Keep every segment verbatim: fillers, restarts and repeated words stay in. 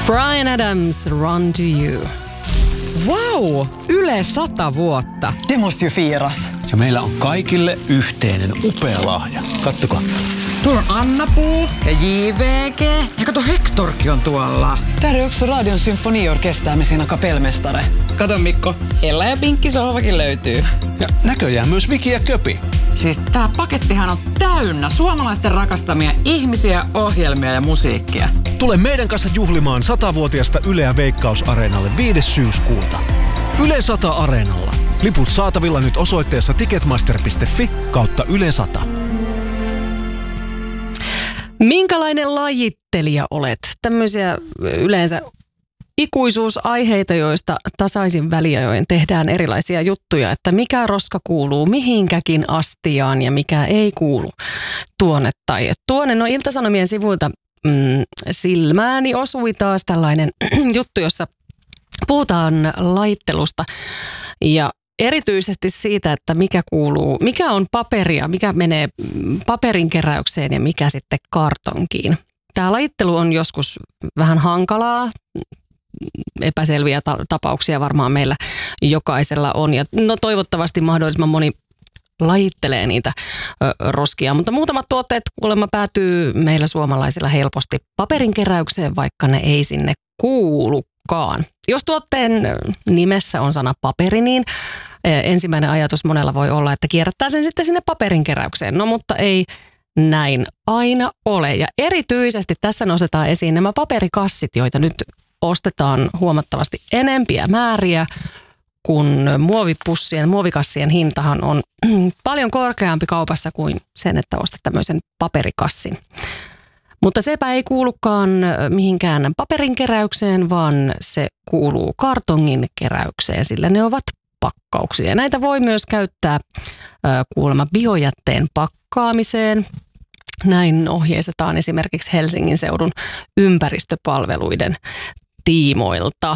Bryan Adams, Run to You. Wow, Yle sata vuotta. Det måste ju firas. Ja meillä on kaikille yhteinen upea lahja. Kattokaa. Tuolla on Anna-Puu ja J V G. Ja kato, Hektorkin on tuolla. Där är också Radion symfoniorkester med sina kapellmästare. Kato Mikko, Ella ja Pinkki sohvakin löytyy. Ja näköjään myös Viki ja Köpi. Siis tää pakettihan on täynnä suomalaisten rakastamia ihmisiä, ohjelmia ja musiikkia. Tule meidän kanssa juhlimaan satavuotiasta Yleä Veikkaus-areenalle viides syyskuuta. Yle sata Areenalla. Liput saatavilla nyt osoitteessa ticketmaster piste fi kautta Yle sata. Minkälainen lajittelija olet? Tämmöisiä yleensä ikuisuusaiheita, joista tasaisin väliajoin tehdään erilaisia juttuja, että mikä roska kuuluu mihinkäkin astiaan ja mikä ei kuulu tuonne tai tuonne. No Ilta-Sanomien sivuilta mm, silmääni osui taas tällainen juttu, jossa puhutaan lajittelusta ja erityisesti siitä, että mikä kuuluu, mikä on paperia, mikä menee paperin keräykseen ja mikä sitten kartonkiin. Tämä lajittelu on joskus vähän hankalaa, epäselviä ta- tapauksia varmaan meillä jokaisella on ja no toivottavasti mahdollisimman moni lajittelee niitä ö, roskia, mutta muutamat tuotteet kuulemma päätyy meillä suomalaisilla helposti paperin keräykseen, vaikka ne ei sinne kuulukaan. Jos tuotteen nimessä on sana paperi, niin ensimmäinen ajatus monella voi olla, että kierrättää sen sitten sinne paperin keräykseen. No mutta ei näin aina ole. Ja erityisesti tässä nostetaan esiin nämä paperikassit, joita nyt ostetaan huomattavasti enempiä määriä, kun muovipussien, muovikassien hintahan on paljon korkeampi kaupassa kuin sen, että ostat tämmöisen paperikassin. Mutta sepä ei kuulukaan mihinkään paperin keräykseen, vaan se kuuluu kartongin keräykseen, sillä ne ovat pakkauksia. Näitä voi myös käyttää kuulemma biojätteen pakkaamiseen. Näin ohjeistetaan esimerkiksi Helsingin seudun ympäristöpalveluiden tiimoilta.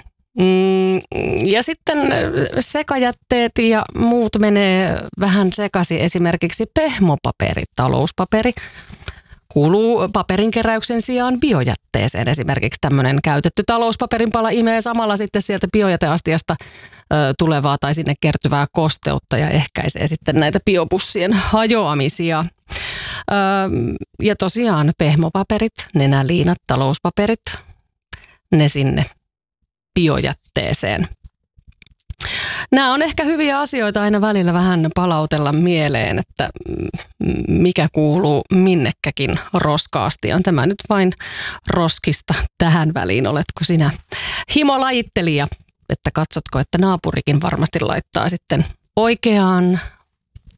Ja sitten sekajätteet ja muut menee vähän sekaisin. Esimerkiksi pehmopaperi, talouspaperi kuuluu paperin keräyksen sijaan biojätteeseen. Esimerkiksi tämmöinen käytetty talouspaperin pala imee samalla sitten sieltä biojäteastiasta ö, tulevaa tai sinne kertyvää kosteutta ja ehkäisee sitten näitä biopussien hajoamisia. Ö, ja tosiaan pehmopaperit, nenäliinat, talouspaperit, ne sinne biojätteeseen. Nämä on ehkä hyviä asioita aina välillä vähän palautella mieleen, että mikä kuuluu minnekäkin roska-astiaan. Tämä nyt vain roskista tähän väliin. Oletko sinä himolajittelija, että katsotko, että naapurikin varmasti laittaa sitten oikeaan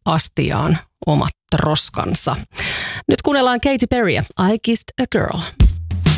astiaan omat roskansa. Nyt kuunnellaan Katy Perryä, I Kissed a Girl.